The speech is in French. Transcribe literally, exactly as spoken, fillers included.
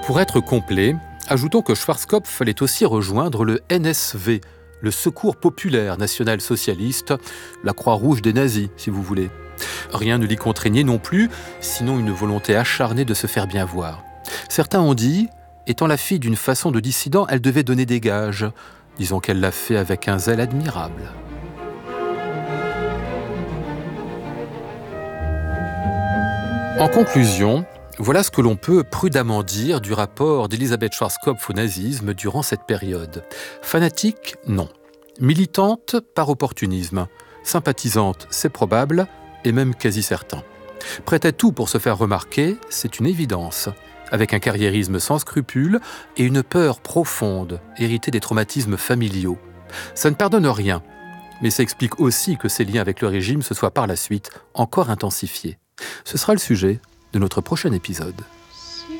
Pour être complet, ajoutons que Schwarzkopf fallait aussi rejoindre le N S V, le Secours populaire national-socialiste, la Croix-Rouge des nazis, si vous voulez. Rien ne l'y contraignait non plus, sinon une volonté acharnée de se faire bien voir. Certains ont dit, étant la fille d'une façon de dissident, elle devait donner des gages. Disons qu'elle l'a fait avec un zèle admirable. En conclusion, voilà ce que l'on peut prudemment dire du rapport d'Elisabeth Schwarzkopf au nazisme durant cette période. Fanatique, non. Militante, par opportunisme. Sympathisante, c'est probable, et même quasi certain. Prête à tout pour se faire remarquer, c'est une évidence. Avec un carriérisme sans scrupules et une peur profonde, héritée des traumatismes familiaux. Ça ne pardonne rien, mais ça explique aussi que ses liens avec le régime se soient par la suite encore intensifiés. Ce sera le sujet de notre prochain épisode.